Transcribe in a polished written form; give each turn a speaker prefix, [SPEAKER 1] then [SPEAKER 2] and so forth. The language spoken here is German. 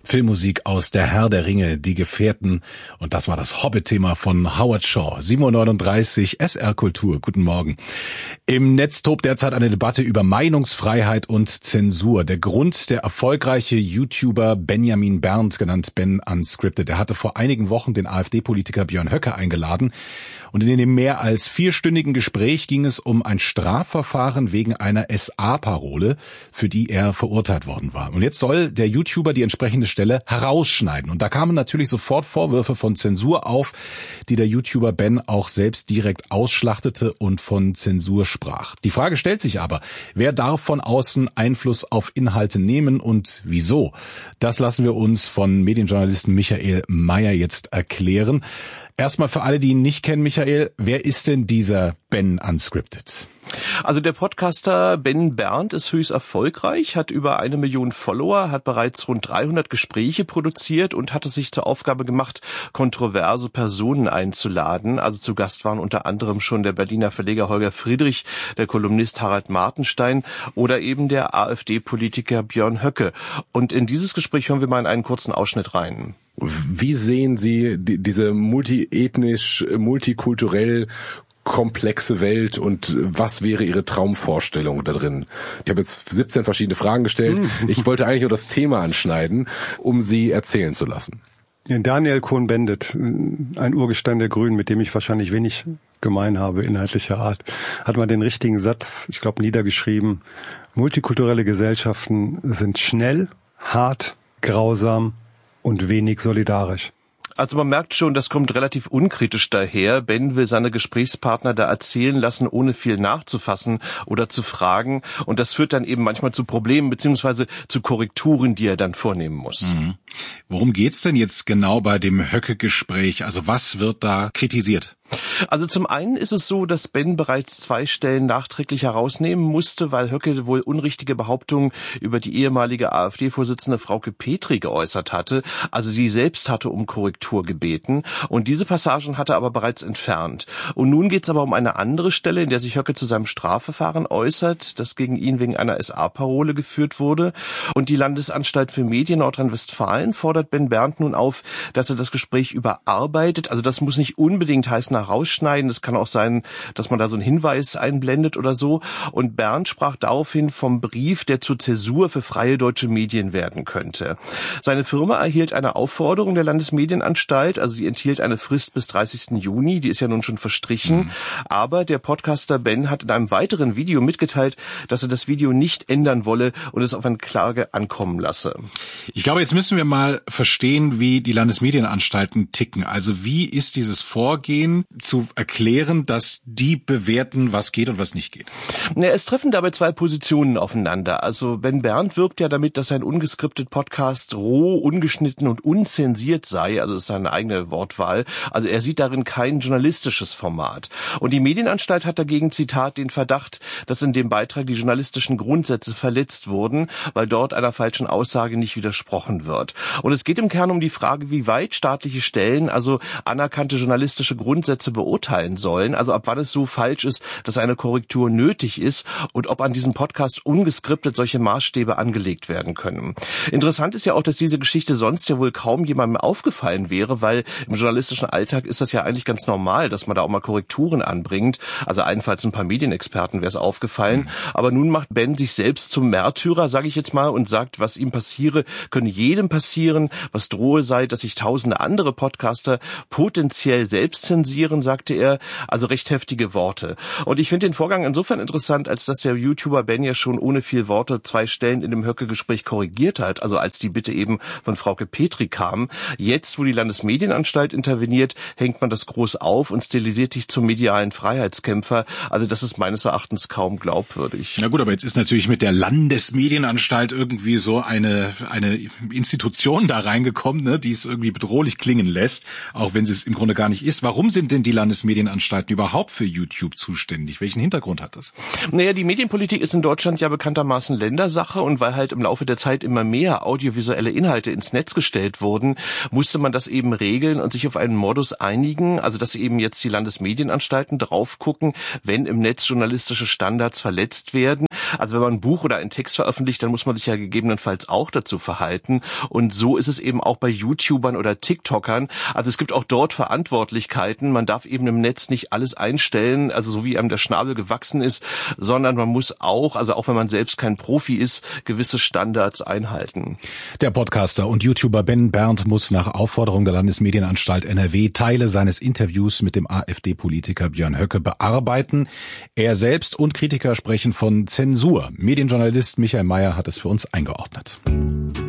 [SPEAKER 1] Filmmusik aus Der Herr der Ringe, Die Gefährten. Und das war das Hobbit-Thema von Howard Shaw. 7:39 Uhr, SR Kultur. Guten Morgen. Im Netz tobt derzeit eine Debatte über Meinungsfreiheit und Zensur. Der Grund, der erfolgreiche YouTuber Benjamin Berndt, genannt Ben Unscripted, der hatte vor einigen Wochen den AfD-Politiker Björn Höcke eingeladen. Und in dem mehr als 4-stündigen Gespräch ging es um ein Strafverfahren wegen einer SA-Parole, für die er verurteilt worden war. Und jetzt soll der YouTuber die entsprechende Stelle herausschneiden. Und da kamen natürlich sofort Vorwürfe von Zensur auf, die der YouTuber Ben auch selbst direkt ausschlachtete und von Zensur sprach. Die Frage stellt sich aber, wer darf von außen Einfluss auf Inhalte nehmen und wieso? Das lassen wir uns von Medienjournalisten Michael Mayer jetzt erklären. Erstmal für alle, die ihn nicht kennen, Michael, wer ist denn dieser Ben Unscripted?
[SPEAKER 2] Also der Podcaster Ben Berndt ist höchst erfolgreich, hat über 1 Million Follower, hat bereits rund 300 Gespräche produziert und hat es sich zur Aufgabe gemacht, kontroverse Personen einzuladen. Also zu Gast waren unter anderem schon der Berliner Verleger Holger Friedrich, der Kolumnist Harald Martenstein oder eben der AfD-Politiker Björn Höcke. Und in dieses Gespräch hören wir mal in einen kurzen Ausschnitt rein.
[SPEAKER 3] Wie sehen Sie diese multiethnisch, multikulturell komplexe Welt und was wäre Ihre Traumvorstellung da drin? Ich habe jetzt 17 verschiedene Fragen gestellt. Ich wollte eigentlich nur das Thema anschneiden, um Sie erzählen zu lassen.
[SPEAKER 4] Daniel Cohn-Bendit, ein Urgestein der Grünen, mit dem ich wahrscheinlich wenig gemein habe inhaltlicher Art, hat mal den richtigen Satz, ich glaube, niedergeschrieben. Multikulturelle Gesellschaften sind schnell, hart, grausam und wenig solidarisch.
[SPEAKER 2] Also man merkt schon, das kommt relativ unkritisch daher. Ben will seine Gesprächspartner da erzählen lassen, ohne viel nachzufassen oder zu fragen. Und das führt dann eben manchmal zu Problemen beziehungsweise zu Korrekturen, die er dann vornehmen muss.
[SPEAKER 1] Mhm. Worum geht's denn jetzt genau bei dem Höcke-Gespräch? Also was wird da kritisiert?
[SPEAKER 2] Also zum einen ist es so, dass Ben bereits 2 Stellen nachträglich herausnehmen musste, weil Höcke wohl unrichtige Behauptungen über die ehemalige AfD-Vorsitzende Frauke Petry geäußert hatte. Also sie selbst hatte um Korrektur gebeten und diese Passagen hatte er aber bereits entfernt. Und nun geht es aber um eine andere Stelle, in der sich Höcke zu seinem Strafverfahren äußert, das gegen ihn wegen einer SA-Parole geführt wurde. Und die Landesanstalt für Medien Nordrhein-Westfalen fordert Ben Berndt nun auf, dass er das Gespräch überarbeitet. Also das muss nicht unbedingt heißen, rausschneiden. Es kann auch sein, dass man da so einen Hinweis einblendet oder so. Und Berndt sprach daraufhin vom Brief, der zur Zäsur für freie deutsche Medien werden könnte. Seine Firma erhielt eine Aufforderung der Landesmedienanstalt, also sie enthielt eine Frist bis 30. Juni, die ist ja nun schon verstrichen. Aber der Podcaster Ben hat in einem weiteren Video mitgeteilt, dass er das Video nicht ändern wolle und es auf eine Klage ankommen lasse.
[SPEAKER 1] Ich glaube, jetzt müssen wir mal verstehen, wie die Landesmedienanstalten ticken. Also wie ist dieses Vorgehen zu erklären, dass die bewerten, was geht und was nicht geht?
[SPEAKER 2] Es treffen dabei 2 Positionen aufeinander. Also Ben Berndt wirbt ja damit, dass sein ungeskriptet Podcast roh, ungeschnitten und unzensiert sei. Also das ist seine eigene Wortwahl. Also er sieht darin kein journalistisches Format. Und die Medienanstalt hat dagegen, Zitat, den Verdacht, dass in dem Beitrag die journalistischen Grundsätze verletzt wurden, weil dort einer falschen Aussage nicht widersprochen wird. Und es geht im Kern um die Frage, wie weit staatliche Stellen, also anerkannte journalistische Grundsätze beurteilen sollen, also ab wann es so falsch ist, dass eine Korrektur nötig ist und ob an diesem Podcast ungeskriptet solche Maßstäbe angelegt werden können. Interessant ist ja auch, dass diese Geschichte sonst ja wohl kaum jemandem aufgefallen wäre, weil im journalistischen Alltag ist das ja eigentlich ganz normal, dass man da auch mal Korrekturen anbringt. Also allenfalls ein paar Medienexperten wäre es aufgefallen. Aber nun macht Ben sich selbst zum Märtyrer, sage ich jetzt mal, und sagt, was ihm passiere, könne jedem passieren, was drohe sei, dass sich tausende andere Podcaster potenziell selbst zensieren, sagte er, also recht heftige Worte. Und ich finde den Vorgang insofern interessant, als dass der YouTuber Ben ja schon ohne viel Worte 2 Stellen in dem Höcke-Gespräch korrigiert hat, also als die Bitte eben von Frauke Petry kam. Jetzt, wo die Landesmedienanstalt interveniert, hängt man das groß auf und stilisiert sich zum medialen Freiheitskämpfer. Also das ist meines Erachtens kaum glaubwürdig.
[SPEAKER 1] Na gut, aber jetzt ist natürlich mit der Landesmedienanstalt irgendwie so eine Institution da reingekommen, ne, die es irgendwie bedrohlich klingen lässt, auch wenn sie es im Grunde gar nicht ist. Warum sind denn die Landesmedienanstalten überhaupt für YouTube zuständig? Welchen Hintergrund hat das?
[SPEAKER 2] Naja, die Medienpolitik ist in Deutschland ja bekanntermaßen Ländersache und weil halt im Laufe der Zeit immer mehr audiovisuelle Inhalte ins Netz gestellt wurden, musste man das eben regeln und sich auf einen Modus einigen, also dass eben jetzt die Landesmedienanstalten drauf gucken, wenn im Netz journalistische Standards verletzt werden. Also wenn man ein Buch oder einen Text veröffentlicht, dann muss man sich ja gegebenenfalls auch dazu verhalten. Und so ist es eben auch bei YouTubern oder TikTokern. Also es gibt auch dort Verantwortlichkeiten. Man darf eben im Netz nicht alles einstellen, also so wie einem der Schnabel gewachsen ist, sondern man muss auch, also auch wenn man selbst kein Profi ist, gewisse Standards einhalten.
[SPEAKER 1] Der Podcaster und YouTuber Ben Berndt muss nach Aufforderung der Landesmedienanstalt NRW Teile seines Interviews mit dem AfD-Politiker Björn Höcke bearbeiten. Er selbst und Kritiker sprechen von Zensur. Medienjournalist Michael Mayer hat es für uns eingeordnet.